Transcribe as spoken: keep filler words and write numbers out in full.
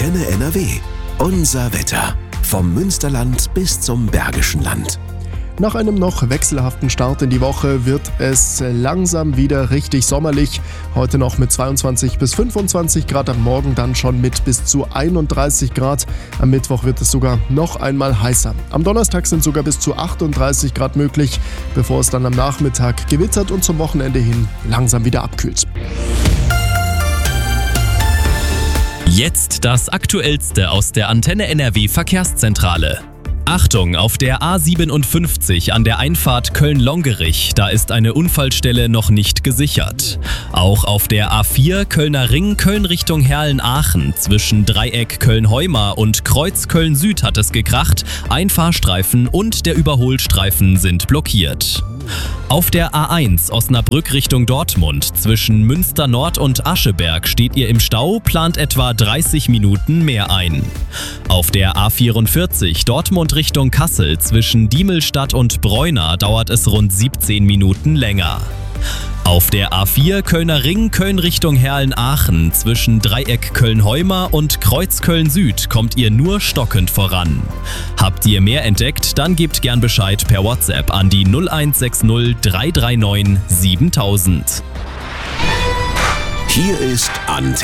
Antenne N R W. Unser Wetter. Vom Münsterland bis zum Bergischen Land. Nach einem noch wechselhaften Start in die Woche wird es langsam wieder richtig sommerlich. Heute noch mit zweiundzwanzig bis fünfundzwanzig Grad, am Morgen dann schon mit bis zu einunddreißig Grad. Am Mittwoch wird es sogar noch einmal heißer. Am Donnerstag sind sogar bis zu achtunddreißig Grad möglich, bevor es dann am Nachmittag gewittert und zum Wochenende hin langsam wieder abkühlt. Jetzt das Aktuellste aus der Antenne N R W Verkehrszentrale. Achtung, auf der A siebenundfünfzig an der Einfahrt Köln-Longerich, da ist eine Unfallstelle noch nicht gesichert. Auch auf der A vier Kölner Ring, Köln Richtung Herlen-Aachen, zwischen Dreieck Köln-Heumar und Kreuz Köln-Süd hat es gekracht. Ein Fahrstreifen und der Überholstreifen sind blockiert. Auf der A eins Osnabrück Richtung Dortmund, zwischen Münster Nord und Ascheberg steht ihr im Stau, plant etwa dreißig Minuten mehr ein. Auf der A vierundvierzig Dortmund Richtung Kassel, zwischen Diemelstadt und Breuna dauert es rund siebzehn Minuten länger. Auf der A vier Kölner Ring, Köln Richtung Herlen-Aachen, zwischen Dreieck Köln-Heumar und Kreuz Köln-Süd kommt ihr nur stockend voran. Habt ihr mehr entdeckt, dann gebt gern Bescheid per WhatsApp an die null eins sechs null drei drei neun siebentausend. Hier ist Antenne.